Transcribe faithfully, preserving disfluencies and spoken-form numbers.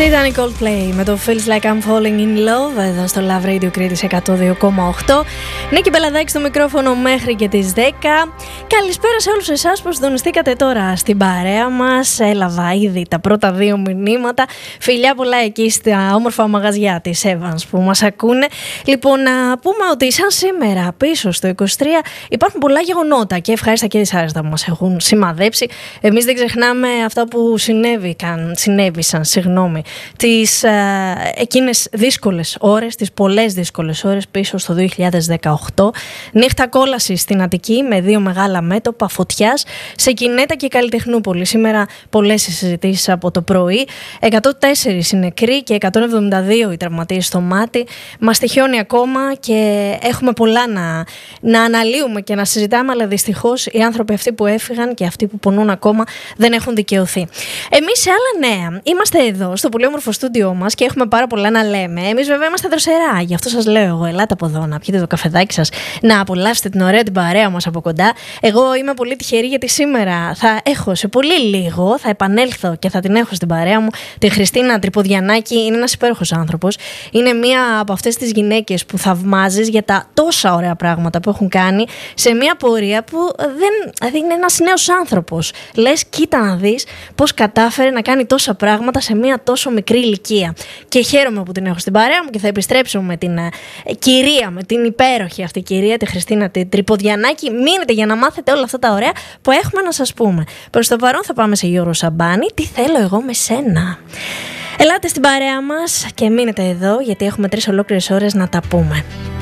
Αυτοί ήταν οι Coldplay με το Feels Like I'm Falling in Love εδώ στο Love Radio Κρήτης εκατό δύο κόμμα οκτώ. Νίκη Μπελαδάκη στο μικρόφωνο μέχρι και τις δέκα. Καλησπέρα σε όλους εσάς που συντονιστήκατε τώρα στην παρέα μας. Έλαβα ήδη τα πρώτα δύο μηνύματα. Φιλιά πολλά εκεί στα όμορφα μαγαζιά της Evans που μας ακούνε. Λοιπόν, να πούμε ότι σαν σήμερα πίσω στο είκοσι τρία υπάρχουν πολλά γεγονότα και ευχάριστα και δυσάρεστα που μας έχουν σημαδέψει. Εμείς δεν ξεχνάμε αυτά που συνέβηκαν, συνέβησαν, συγγνώμη, τις ε, εκείνες δύσκολες ώρες, τις πολλές δύσκολες ώρες πίσω στο δύο χιλιάδες δεκαοκτώ. Νύχτα κόλαση στην Αττική με δύο μεγάλα μέτωπα φωτιάς σε Κινέτα και Καλλιτεχνούπολη. Σήμερα πολλές συζητήσεις από το πρωί. εκατόν τέσσερα οι νεκροί και εκατόν εβδομήντα δύο οι τραυματίες στο μάτι. Μας τυχιώνει ακόμα και έχουμε πολλά να, να αναλύουμε και να συζητάμε, αλλά δυστυχώς οι άνθρωποι αυτοί που έφυγαν και αυτοί που πονούν ακόμα δεν έχουν δικαιωθεί. Εμείς σε άλλα νέα είμαστε εδώ στο πολύ όμορφο στούντιό μας και έχουμε πάρα πολλά να λέμε. Εμείς βέβαια είμαστε δροσερά, γι' αυτό σας λέω εγώ, ελάτε από εδώ να πιείτε το καφεδάκι σας, να απολαύσετε την ωραία την παρέα μας από κοντά. Εγώ είμαι πολύ τυχερή γιατί σήμερα θα έχω σε πολύ λίγο, θα επανέλθω και θα την έχω στην παρέα μου, τη Χριστίνα Τριποδιανάκη. Είναι ένας υπέροχος άνθρωπος. Είναι μία από αυτές τις γυναίκες που θαυμάζεις για τα τόσα ωραία πράγματα που έχουν κάνει σε μία πορεία που δεν, δηλαδή είναι ένας νέος άνθρωπος. Λες, κοίτα να δεις πώς κατάφερε να κάνει τόσα πράγματα σε μία τόσο μικρή ηλικία. Και χαίρομαι που την έχω στην παρέα μου και θα επιστρέψω με την uh, κυρία, με την υπέροχη αυτή κυρία, τη Χριστίνα τη Τριποδιανάκη. Μείνετε για να μάθετε όλα αυτά τα ωραία που έχουμε να σας πούμε. Προς το παρόν θα πάμε σε Γιώργο Σαμπάνη. Τι θέλω εγώ με σένα. Ελάτε στην παρέα μας και μείνετε εδώ γιατί έχουμε τρεις ολόκληρες ώρες να τα πούμε.